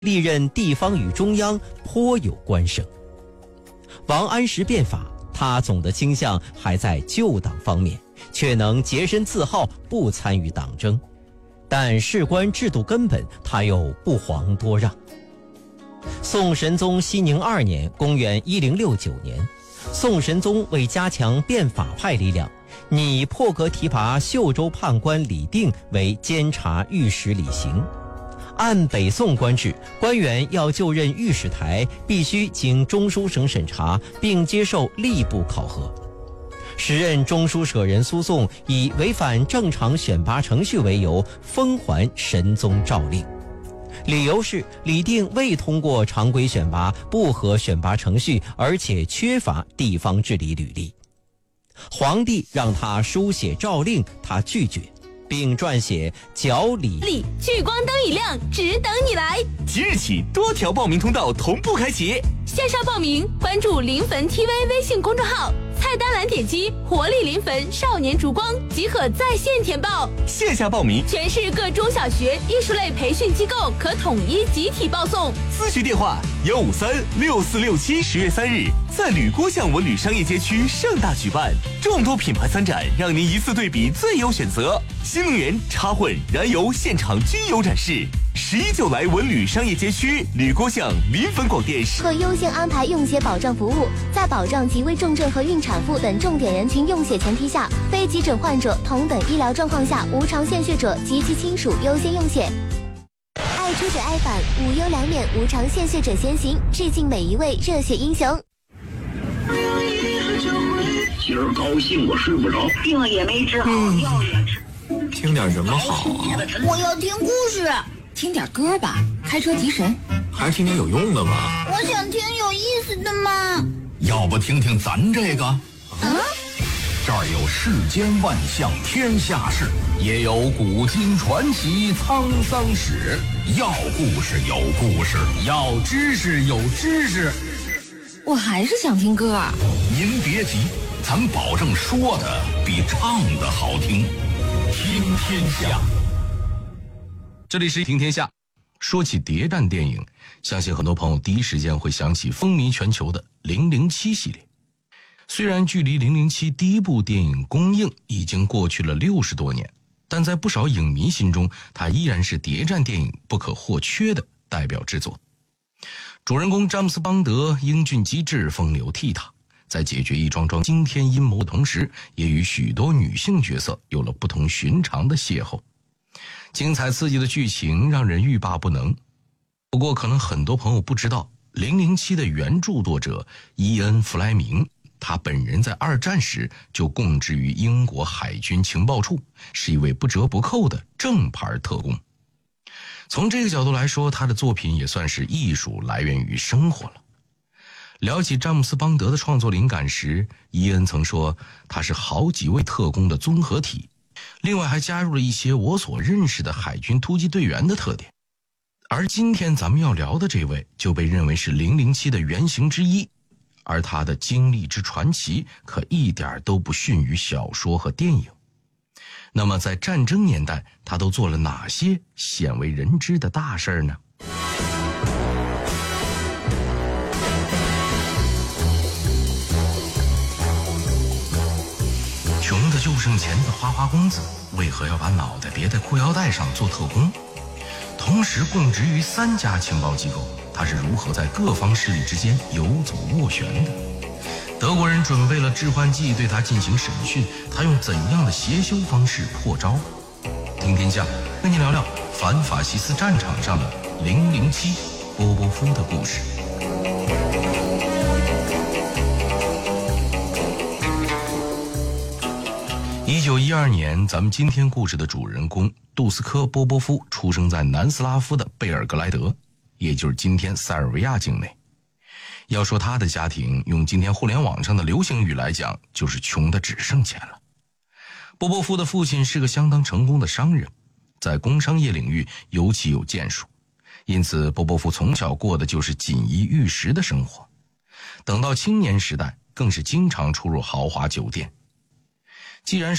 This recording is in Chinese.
历任地方与中央颇有关省。王安石变法，他总的倾向还在旧党方面，却能洁身自好，不参与党争。但事关制度根本，他又不遑多让。宋神宗熙宁2年，公元1069年，宋神宗为加强变法派力量，拟破格提拔秀州判官李定为监察御史李行。按北宋官制，官员要就任御史台，必须经中书省审查，并接受吏部考核。时任中书舍人苏颂以违反正常选拔程序为由，封还神宗诏令，理由是李定未通过常规选拔，不合选拔程序，而且缺乏地方治理履历。皇帝让他书写诏令，他拒绝，并撰写角礼聚光灯已亮，只等你来。 即日起，多条报名通道同步开启， 线上报名，关注临汾 TV 微信公众号，菜单栏点击活力临汾少年烛光即可在线填报。 线下报名， 全市各中小学艺术类培训机构可统一集体报送。 咨询电话1536467，10月3日在吕郭巷文旅商业街区盛大举办，众多品牌参展，让您一次对比最优选择。新能源、插混、燃油现场均有展示。11就来文旅商业街区吕郭巷临汾广电可优先安排用血保障服务，在保障极危重症和孕产妇等重点人群用血前提下，非急诊患者、同等医疗状况下无偿献血者及其亲属优先用血。爱出者爱返，无忧两免，无偿献血者先行，致敬每一位热血英雄。 今儿高兴我睡不着，病也没治好，药也吃。 听点什么好啊？ 我要听故事。听点歌吧，开车提神。 还是听点有用的吧。 我想听有意思的嘛。 要不听听咱这个？这儿有世间万象天下事，也有古今传奇沧桑史。要故事有故事，要知识有知识。 我还是想听歌。 您别急，咱保证说的比唱的好听。听天下。 这里是听天下。说起谍战电影，相信很多朋友第一时间会想起风靡全球的007系列。虽然距离007第一部电影公映已经过去了60多年，但在不少影迷心中，它依然是谍战电影不可或缺的代表之作。主人公詹姆斯·邦德英俊机智，风流倜傥，在解决一桩桩惊天阴谋的同时，也与许多女性角色有了不同寻常的邂逅。精彩刺激的剧情让人欲罢不能。不过可能很多朋友不知道，007的原著作者伊恩·弗莱明，他本人在2战时就供职于英国海军情报处，是一位不折不扣的正牌特工。从这个角度来说，他的作品也算是艺术来源于生活了。聊起詹姆斯·邦德的创作灵感时，伊恩曾说他是好几位特工的综合体，另外还加入了一些我所认识的海军突击队员的特点。而今天咱们要聊的这位就被认为是007的原型之一，而他的经历之传奇可一点都不逊于小说和电影。那么在战争年代，他都做了哪些鲜为人知的大事呢？穷的就剩钱的花花公子，为何要把脑袋别在裤腰带上做特工？同时供职于3家情报机构，他是如何在各方势力之间游走斡旋的？德国人准备了致幻剂对他进行审讯，他用怎样的邪修方式破招？听天下跟您聊聊反法西斯战场上的007波波夫的故事。1912年，咱们今天故事的主人公杜斯科·波波夫出生在南斯拉夫的贝尔格莱德，也就是今天塞尔维亚境内。要说他的家庭，用今天互联网上的流行语来讲，就是穷得只剩钱了。波波夫的父亲是个相当成功的商人，在工商业领域尤其有建树，因此波波夫从小过的就是锦衣玉食的生活。等到青年时代，更是经常出入豪华酒店。既然是